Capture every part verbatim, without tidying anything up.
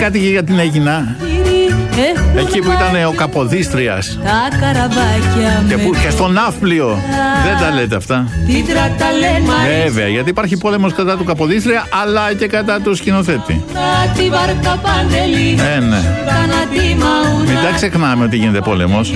κάτι και για την Αίγινα. Εκεί που ήταν ο Καποδίστριας και που και στο Ναύπλιο. Δεν τα λέτε αυτά. Βέβαια, γιατί υπάρχει πόλεμος κατά του Καποδίστρια, αλλά και κατά του σκηνοθέτη. Ε, ναι. Μην τα ξεχνάμε ότι γίνεται πόλεμος.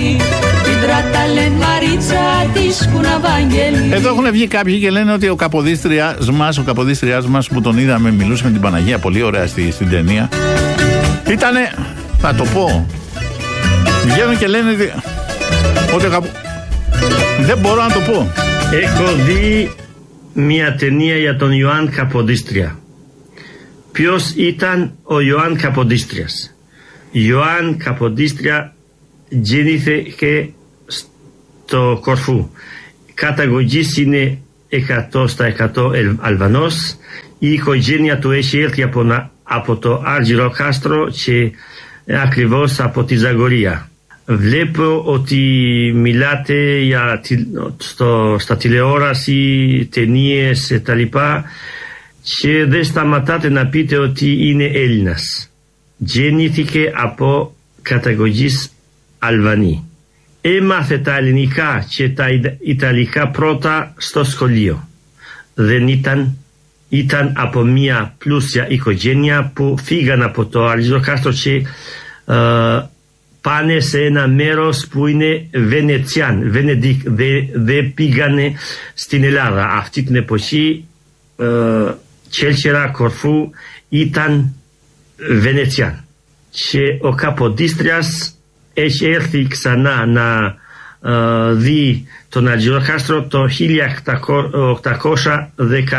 Εδώ έχουν βγει κάποιοι και λένε ότι ο Καποδίστριας μας, ο Καποδίστριας μας που τον είδαμε, μιλούσε με την Παναγία πολύ ωραία στη, στην ταινία, ήτανε, θα το πω, βγαίνουν και λένε ότι, ότι ο Καπο... δεν μπορώ να το πω. Έχω δει μια ταινία για τον Ιωάνν Καποδίστρια. Ποιος ήταν ο Ιωάνν Καποδίστριας? Ιωάνν Καποδίστρια γεννήθηκε στο Κορφού. Καταγωγής είναι εκατό τοις εκατό Αλβανός. Η οικογένεια του έχει έρθει από, από το Αργυροκάστρο και ακριβώς από τη Ζαγορία. Βλέπω ότι μιλάτε για, στο, στα τηλεόραση, ταινίες και τα λοιπά, και δεν σταματάτε να πείτε ότι είναι Έλληνας. Γεννήθηκε από καταγωγής Αλβανή. Έμαθε τα ελληνικά και τα ιταλικά πρώτα στο σχολείο. Δεν ήταν, ήταν από μια πλούσια οικογένεια που φύγαν από το Αργυροκάστρο και uh, πάνε σε ένα μέρος που είναι Βενετσιάν, Βενεδίκ, δεν δε πήγανε στην Ελλάδα. Αυτή την εποχή uh, Κέλκυρα, Κορφού ήταν Βενετσιάν. Και ο Καποδίστριας έχει έρθει ξανά να uh, δει τον Αργυροκάστρο το χίλια οκτακόσια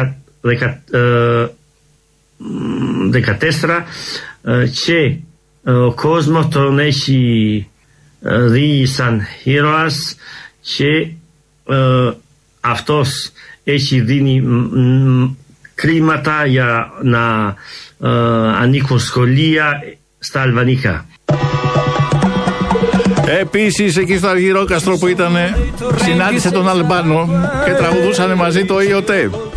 δεκατέσσερα uh, και uh, ο κόσμος τον έχει uh, δει σαν ήρωας και uh, αυτός έχει δίνει mm, κρίματα για να uh, ανήκουν σχολεία στα αλβανικά. Επίσης εκεί στο Αργυρόκαστρο που ήταν, συνάντησε τον Αλμπάνο και τραγουδούσαν μαζί το Ιωτέ.